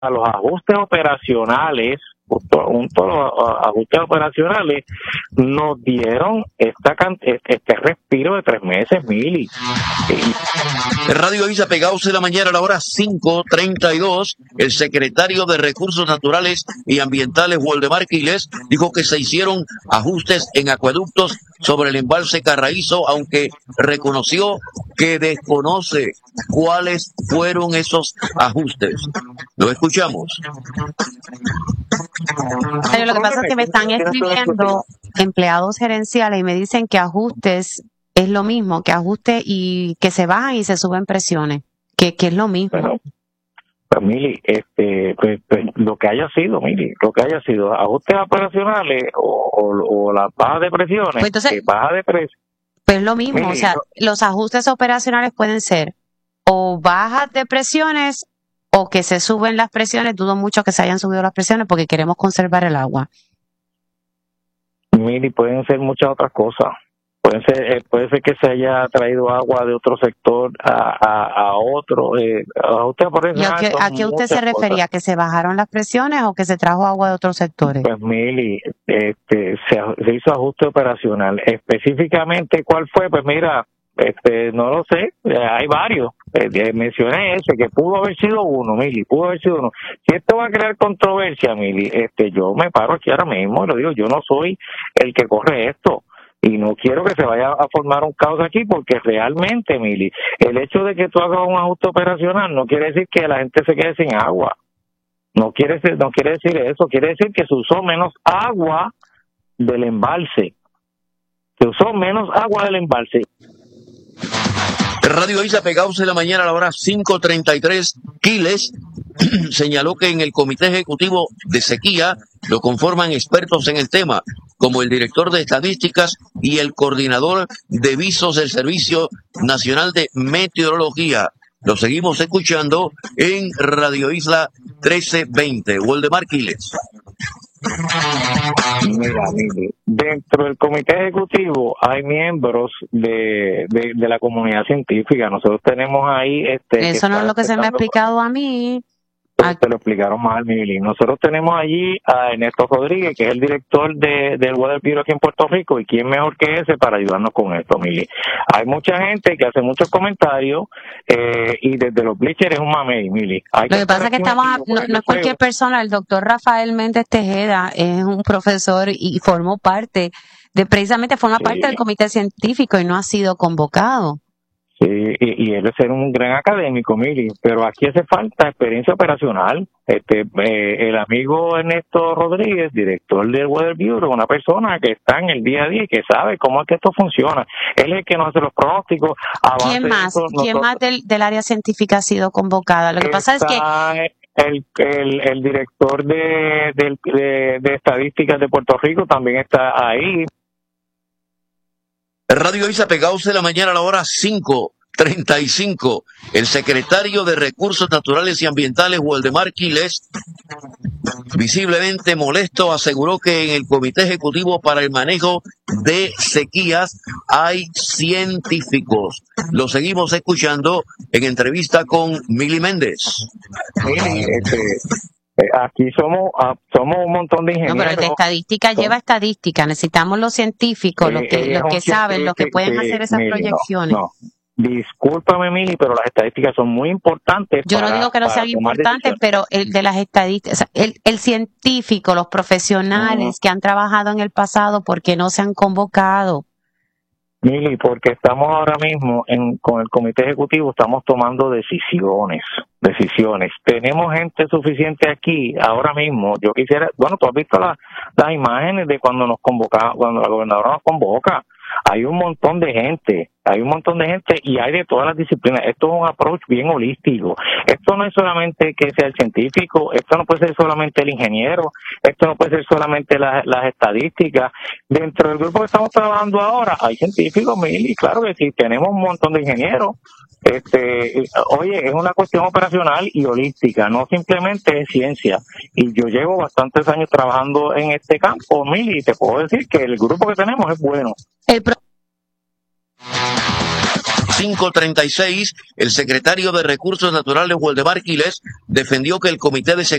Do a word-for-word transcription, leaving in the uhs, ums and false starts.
a los ajustes operacionales, junto a los ajustes operacionales, nos dieron esta este respiro de tres meses, Mili. Radio Isla Pegados de la mañana a la hora cinco treinta y dos, el secretario de Recursos Naturales y Ambientales, Waldemar Quiles, dijo que se hicieron ajustes en acueductos sobre el embalse Carraízo, aunque reconoció que desconoce cuáles fueron esos ajustes. Lo escuchamos. Pero lo que pasa es que me están escribiendo empleados gerenciales y me dicen que ajustes es lo mismo, que ajuste y que se bajan y se suben presiones, que, que es lo mismo. Bueno, pues Mili, este, pues, pues, lo que haya sido, Mili, lo que haya sido, ajustes operacionales o, o, o la baja de presiones, pues entonces, que baja de presiones. Pues es lo mismo, Mili, o sea, no, los ajustes operacionales pueden ser o bajas de presiones o que se suben las presiones. Dudo mucho que se hayan subido las presiones porque queremos conservar el agua. Mili, pueden ser muchas otras cosas. Puede ser, eh, puede ser que se haya traído agua de otro sector a, a, a otro. Eh, a usted por eso, ¿Y a qué, a qué usted se refería? ¿Que se bajaron las presiones o que se trajo agua de otros sectores? Pues Mili, este, se, se hizo ajuste operacional. Específicamente, ¿cuál fue? Pues mira, este, no lo sé. Eh, hay varios. Eh, mencioné ese, que pudo haber sido uno, Mili, pudo haber sido uno. Si esto va a crear controversia, Mili, este, yo me paro aquí ahora mismo y lo digo, yo no soy el que corre esto. Y no quiero que se vaya a formar un caos aquí, porque realmente, Mili, el hecho de que tú hagas un ajuste operacional no quiere decir que la gente se quede sin agua. No quiere, no quiere decir eso. Quiere decir que se usó menos agua del embalse. Se usó menos agua del embalse. Radio Isla Pegados de la mañana a la hora cinco treinta y tres, Quiles señaló que en el Comité Ejecutivo de Sequía lo conforman expertos en el tema, como el director de Estadísticas y el coordinador de visos del Servicio Nacional de Meteorología. Lo seguimos escuchando en Radio Isla trece veinte. Waldemar Quiles. Mira, mire, dentro del comité ejecutivo hay miembros de, de, de la comunidad científica. Nosotros tenemos ahí... este Eso no es lo que se me ha explicado a mí. Te lo explicaron mal, Mili. Nosotros tenemos allí a Ernesto Rodríguez, que es el director de, del Weather Bureau aquí en Puerto Rico, y quién mejor que ese para ayudarnos con esto, Mili. Hay mucha gente que hace muchos comentarios eh, y desde los bleachers es un mamey, Mili. Hay Lo que, que pasa es que estamos, no, no es cualquier persona, el doctor Rafael Méndez Tejeda es un profesor y formó parte, de precisamente forma sí. parte del comité científico y no ha sido convocado. Sí, y, y él es ser un gran académico, Mili, pero aquí hace falta experiencia operacional. Este, eh, el amigo Ernesto Rodríguez, director del Weather Bureau, una persona que está en el día a día y que sabe cómo es que esto funciona. Él es el que nos hace los pronósticos. ¿Quién más? ¿Quién más del, del área científica ha sido convocada? Lo que pasa es que El, el, el director de, de, de, de estadísticas de Puerto Rico también está ahí. Radio Isla Pegados de la mañana a la hora cinco treinta y cinco. El secretario de Recursos Naturales y Ambientales, Waldemar Quiles, visiblemente molesto, aseguró que en el Comité Ejecutivo para el Manejo de Sequías hay científicos. Lo seguimos escuchando en entrevista con Mili Méndez. Mili, este... Aquí somos somos un montón de ingenieros. No, pero el de estadística lleva estadística. Necesitamos los científicos, eh, los que, los que saben, los que pueden que, hacer esas Mili, proyecciones. No, no. Discúlpame, Mili, pero las estadísticas son muy importantes. Yo para, no digo que no sean importantes, pero el de las estadísticas, el, el científico, los profesionales uh-huh. que han trabajado en el pasado, ¿por qué no se han convocado? Mili, porque estamos ahora mismo en, con el comité ejecutivo, estamos tomando decisiones, decisiones. Tenemos gente suficiente aquí ahora mismo. Yo quisiera, bueno, tú has visto la, las imágenes de cuando nos convoca, cuando la gobernadora nos convoca. Hay un montón de gente, hay un montón de gente y hay de todas las disciplinas. Esto es un approach bien holístico. Esto no es solamente que sea el científico, esto no puede ser solamente el ingeniero, esto no puede ser solamente la, las estadísticas. Dentro del grupo que estamos trabajando ahora hay científicos, Mili, claro que sí, tenemos un montón de ingenieros. Este, oye, es una cuestión operacional y holística, no simplemente es ciencia. Y yo llevo bastantes años trabajando en este campo, Mili, y te puedo decir que el grupo que tenemos es bueno. El pro- cinco treinta y seis, el secretario de Recursos Naturales, Waldemar Quiles, defendió que el Comité de